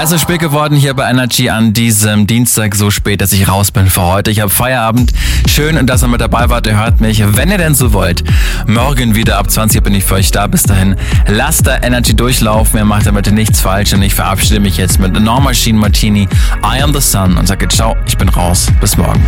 Es ist spät geworden hier bei Energy an diesem Dienstag, so spät, dass ich raus bin für heute. Ich habe Feierabend. Schön, dass ihr mit dabei wart. Ihr hört mich, wenn ihr denn so wollt. Morgen wieder ab 20 bin ich für euch da. Bis dahin, lasst da Energy durchlaufen. Ihr macht damit nichts falsch. Und ich verabschiede mich jetzt mit Norma Jean Martini, I Am The Sun und sage ciao, ich bin raus. Bis morgen.